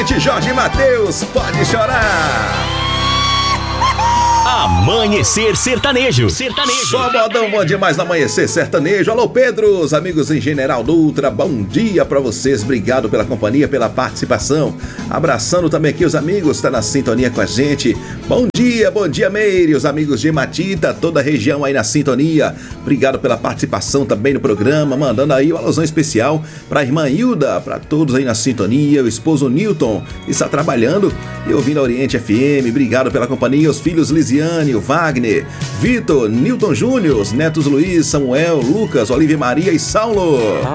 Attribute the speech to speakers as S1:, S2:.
S1: Jorge Mateus, pode chorar.
S2: Amanhecer Sertanejo.
S1: Só modão bom demais no Amanhecer Sertanejo. Alô, Pedro, os amigos em General Dutra, bom dia pra vocês. Obrigado pela companhia, pela participação. Abraçando também aqui os amigos, tá na sintonia com a gente. Bom dia, Meire, os amigos de Matita, toda a região aí na sintonia. Obrigado pela participação também no programa, mandando aí uma alusão especial pra irmã Hilda, pra todos aí na sintonia, o esposo Newton, que está trabalhando e ouvindo a Oriente FM. Obrigado pela companhia, os filhos Lisiane, o Wagner, Vitor, Newton Júnior, os netos Luiz, Samuel, Lucas, Olivia Maria e Saulo.